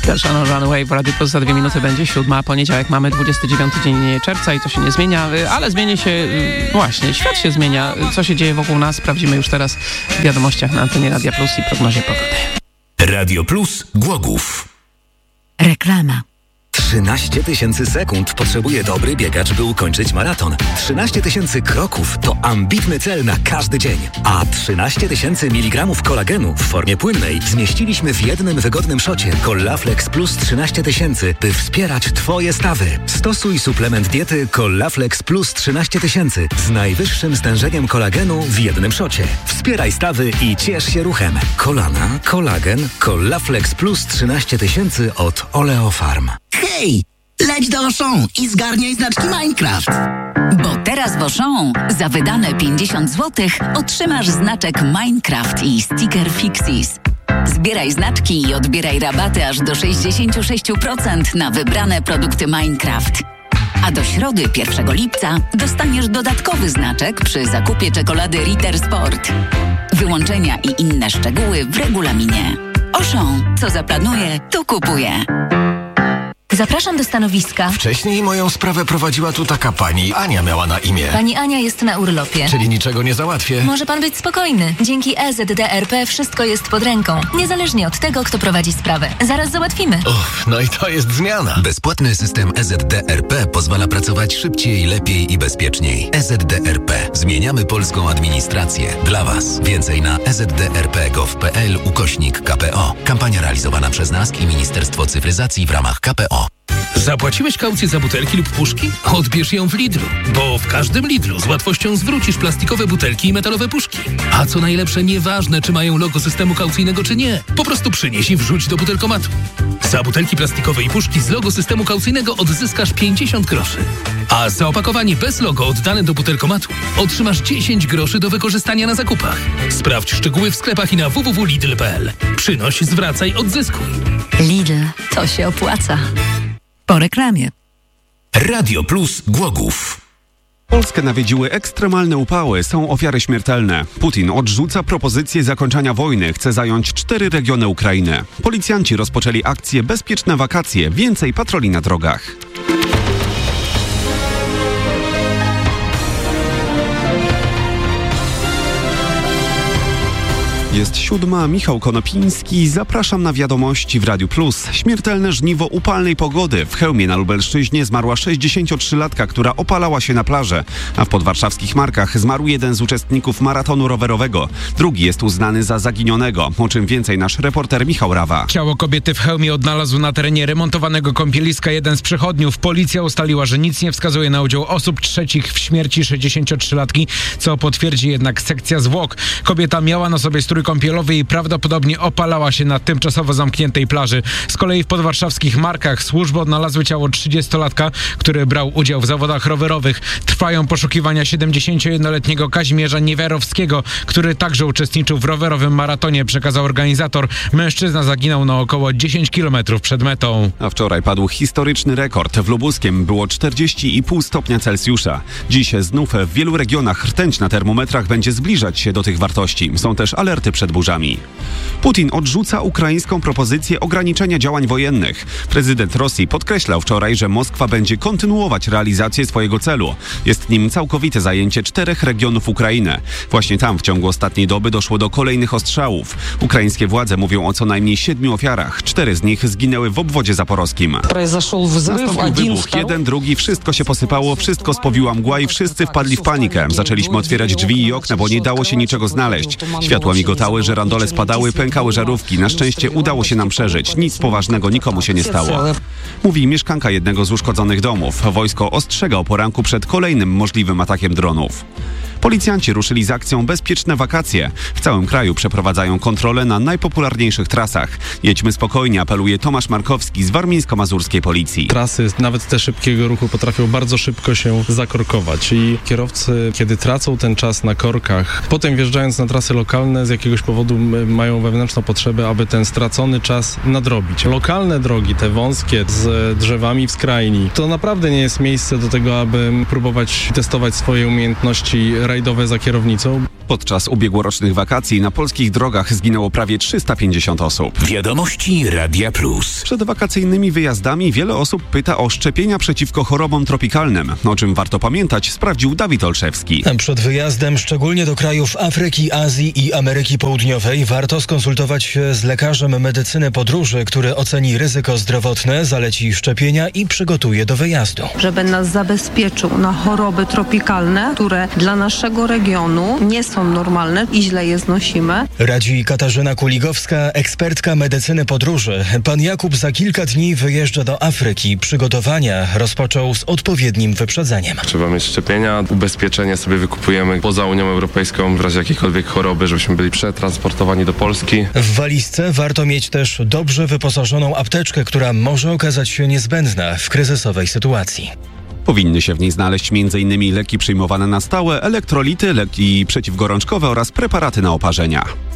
Shannon Runaway w Radio Plus za 2 minuty będzie 7, poniedziałek mamy 29 dzień czerwca i to się nie zmienia, ale zmieni się, właśnie, świat się zmienia. Co się dzieje wokół nas, sprawdzimy już teraz w wiadomościach na antenie Radia Plus i prognozie pogody. Radio Plus Głogów. Reklama. 13 000 sekund potrzebuje dobry biegacz, by ukończyć maraton. 13 000 kroków to ambitny cel na każdy dzień. A 13 000 mg kolagenu w formie płynnej zmieściliśmy w jednym wygodnym szocie Collaflex Plus 13 000, by wspierać Twoje stawy. Stosuj suplement diety Collaflex Plus 13 000 z najwyższym stężeniem kolagenu w jednym szocie. Wspieraj stawy i ciesz się ruchem. Kolana, kolagen, Collaflex Plus 13 000 od Oleofarm. Hej, leć do Auchan i zgarniaj znaczki Minecraft. Bo teraz w Auchan za wydane 50 zł otrzymasz znaczek Minecraft i sticker Fixis. Zbieraj znaczki i odbieraj rabaty aż do 66% na wybrane produkty Minecraft. A do środy 1 lipca dostaniesz dodatkowy znaczek przy zakupie czekolady Ritter Sport. Wyłączenia i inne szczegóły w regulaminie. Auchan, co zaplanuje, to kupuje. Zapraszam do stanowiska. Wcześniej moją sprawę prowadziła tu taka pani. Ania miała na imię. Pani Ania jest na urlopie. Czyli niczego nie załatwię. Może pan być spokojny. Dzięki EZDRP wszystko jest pod ręką. Niezależnie od tego, kto prowadzi sprawę. Zaraz załatwimy. No i to jest zmiana. Bezpłatny system EZDRP pozwala pracować szybciej, lepiej i bezpieczniej. EZDRP. Zmieniamy polską administrację. Dla Was. Więcej na ezdrp.gov.pl/KPO. Kampania realizowana przez NASK i Ministerstwo Cyfryzacji w ramach KPO. Zapłaciłeś kaucję za butelki lub puszki? Odbierz ją w Lidlu, bo w każdym Lidlu z łatwością zwrócisz plastikowe butelki i metalowe puszki. A co najlepsze, nieważne czy mają logo systemu kaucyjnego czy nie, po prostu przynieś i wrzuć do butelkomatu. Za butelki plastikowe i puszki z logo systemu kaucyjnego odzyskasz 50 groszy. A za opakowanie bez logo oddane do butelkomatu otrzymasz 10 groszy do wykorzystania na zakupach. Sprawdź szczegóły w sklepach i na www.lidl.pl. Przynoś, zwracaj, odzyskuj. Lidl, to się opłaca. Po reklamie. Radio Plus Głogów. Polskę nawiedziły ekstremalne upały, są ofiary śmiertelne. Putin odrzuca propozycję zakończenia wojny, chce zająć 4 regiony Ukrainy. Policjanci rozpoczęli akcję Bezpieczne wakacje, więcej patroli na drogach. Jest 7, Michał Konopiński. Zapraszam na wiadomości w Radiu Plus. Śmiertelne żniwo upalnej pogody. W Chełmie na Lubelszczyźnie zmarła 63-latka, która opalała się na plaży. A w podwarszawskich Markach zmarł jeden z uczestników maratonu rowerowego. Drugi jest uznany za zaginionego. O czym więcej nasz reporter Michał Rawa. Ciało kobiety w Chełmie odnalazł na terenie remontowanego kąpieliska jeden z przechodniów. Policja ustaliła, że nic nie wskazuje na udział osób trzecich w śmierci 63-latki, co potwierdzi jednak sekcja zwłok. Kobieta miała na sobie strój kąpielowy i prawdopodobnie opalała się na tymczasowo zamkniętej plaży. Z kolei w podwarszawskich Markach służby odnalazły ciało 30-latka, który brał udział w zawodach rowerowych. Trwają poszukiwania 71-letniego Kazimierza Niewiarowskiego, który także uczestniczył w rowerowym maratonie, przekazał organizator. Mężczyzna zaginął na około 10 km przed metą. A wczoraj padł historyczny rekord. W Lubuskiem było 40,5 stopnia Celsjusza. Dziś znów w wielu regionach rtęć na termometrach będzie zbliżać się do tych wartości. Są też alerty przed burzami. Putin odrzuca ukraińską propozycję ograniczenia działań wojennych. Prezydent Rosji podkreślał wczoraj, że Moskwa będzie kontynuować realizację swojego celu. Jest nim całkowite zajęcie 4 regionów Ukrainy. Właśnie tam w ciągu ostatniej doby doszło do kolejnych ostrzałów. Ukraińskie władze mówią o co najmniej 7 ofiarach. 4 z nich zginęły w obwodzie zaporowskim. Nastąpił wybuch, jeden, drugi, wszystko się posypało, wszystko spowiła mgła i wszyscy wpadli w panikę. Zaczęliśmy otwierać drzwi i okna, bo nie dało się niczego znaleźć. Światła migotały, żerandole spadały, pękały żarówki. Na szczęście udało się nam przeżyć. Nic poważnego nikomu się nie stało. Mówi mieszkanka jednego z uszkodzonych domów. Wojsko ostrzega o poranku przed kolejnym możliwym atakiem dronów. Policjanci ruszyli z akcją Bezpieczne wakacje. W całym kraju przeprowadzają kontrole na najpopularniejszych trasach. Jedźmy spokojnie, apeluje Tomasz Markowski z warmińsko-mazurskiej policji. Trasy, nawet te szybkiego ruchu, potrafią bardzo szybko się zakorkować i kierowcy, kiedy tracą ten czas na korkach, potem wjeżdżając na trasy lokalne, z jakiegoś powodu mają wewnętrzną potrzebę, aby ten stracony czas nadrobić. Lokalne drogi, te wąskie, z drzewami w skrajni, to naprawdę nie jest miejsce do tego, aby próbować testować swoje umiejętności rajdowe za kierownicą. Podczas ubiegłorocznych wakacji na polskich drogach zginęło prawie 350 osób. Wiadomości Radia Plus. Przed wakacyjnymi wyjazdami wiele osób pyta o szczepienia przeciwko chorobom tropikalnym. O czym warto pamiętać, sprawdził Dawid Olszewski. Przed wyjazdem, szczególnie do krajów Afryki, Azji i Ameryki Południowej, warto skonsultować się z lekarzem medycyny podróży, który oceni ryzyko zdrowotne, zaleci szczepienia i przygotuje do wyjazdu. Żeby nas zabezpieczył na choroby tropikalne, które dla naszego regionu nie są normalne i źle je znosimy. Radzi Katarzyna Kuligowska, ekspertka medycyny podróży. Pan Jakub za kilka dni wyjeżdża do Afryki. Przygotowania rozpoczął z odpowiednim wyprzedzeniem. Trzeba mieć szczepienia, ubezpieczenie sobie wykupujemy poza Unią Europejską w razie jakiejkolwiek choroby, żebyśmy byli przetransportowani do Polski. W walizce warto mieć też dobrze wyposażoną apteczkę, która może okazać się niezbędna w kryzysowej sytuacji. Powinny się w niej znaleźć m.in. leki przyjmowane na stałe, elektrolity, leki przeciwgorączkowe oraz preparaty na oparzenia.